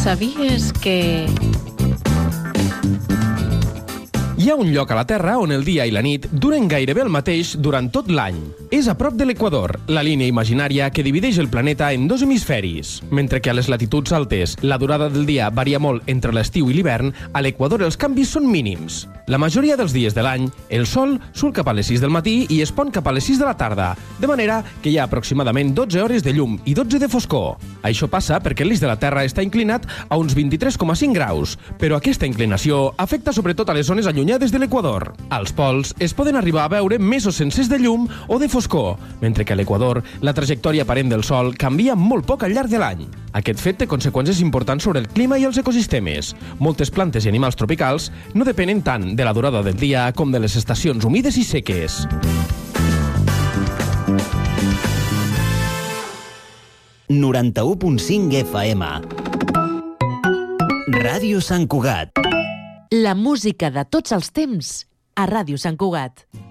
Sabies que... Hi ha un lloc a la Terra on el dia i la nit duren gairebé el mateix durant tot l'any. És a prop de l'Equador, la línia imaginària que divideix el planeta en dos hemisferis. Mentre que a les latituds altes la durada del dia varia molt entre l'estiu i l'hivern, a l'Equador els canvis són mínims. La majoria dels dies de l'any, el sol surt cap a les 6 del matí i es pon cap a les 6 de la tarda, de manera que hi ha aproximadament 12 hores de llum i 12 de foscor. Això passa perquè l'eix de la Terra està inclinat a uns 23,5 graus, però aquesta inclinació afecta sobretot a les zones allunyades de l'Equador. Als pols es poden arribar a veure mesos sencers de llum o de foscor, mentre que a l'Equador la trajectòria aparent del Sol canvia molt poc al llarg de l'any. Aquest fet té conseqüències importants sobre el clima i els ecosistemes. Moltes plantes i animals tropicals no depenen tant de la durada del dia com de les estacions humides i seques. ...91.5 FM. Ràdio Sant Cugat. La música de tots els temps a Ràdio Sant Cugat.